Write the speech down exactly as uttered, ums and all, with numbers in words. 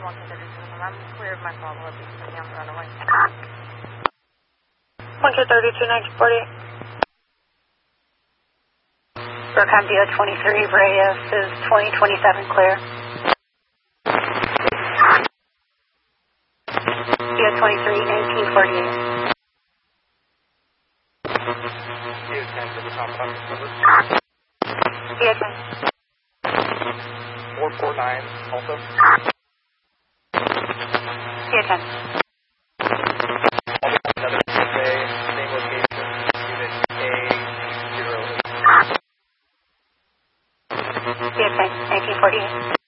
one K thirty-two. I'm clear of my follow-up. He's putting on the runaway. one K thirty-two, nineteen forty-eight. Brookham D O twenty-three, Reyes is twenty twenty-seven, clear. D O twenty-three, nineteen forty-eight. D O ten for the top five, over. D O ten. four four nine, also. D O ten. Another Tuesday, same location, unit A zero eight. D O ten, nineteen forty-eight.